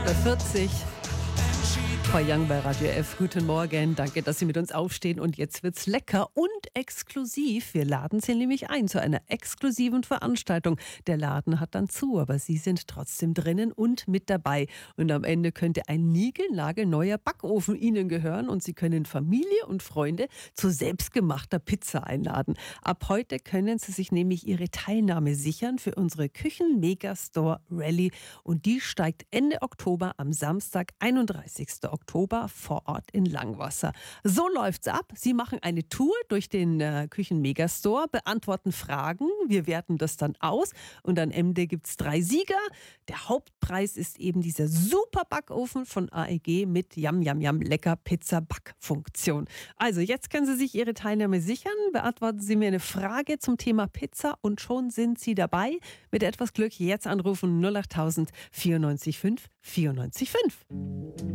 8.40 Uhr. Frau Young bei Radio F, guten Morgen. Danke, dass Sie mit uns aufstehen. Und jetzt wird's lecker und exklusiv. Wir laden Sie nämlich ein zu einer exklusiven Veranstaltung. Der Laden hat dann zu, aber Sie sind trotzdem drinnen und mit dabei. Und am Ende könnte ein niegelnagelneuer Backofen Ihnen gehören und Sie können Familie und Freunde zu selbstgemachter Pizza einladen. Ab heute können Sie sich nämlich Ihre Teilnahme sichern für unsere Küchen-Megastore Rally. Und die steigt Ende Oktober am Samstag, 31. Oktober vor Ort in Langwasser. So läuft's ab. Sie machen eine Tour durch den Küchen-Megastore, beantworten Fragen. Wir werten das dann aus und am Ende gibt's 3 Sieger. Der Hauptpreis ist eben dieser super Backofen von AEG mit Yam Yam Yam lecker Pizza Backfunktion. Also jetzt können Sie sich Ihre Teilnahme sichern. Beantworten Sie mir eine Frage zum Thema Pizza und schon sind Sie dabei. Mit etwas Glück jetzt anrufen 08000 94 5 94 5.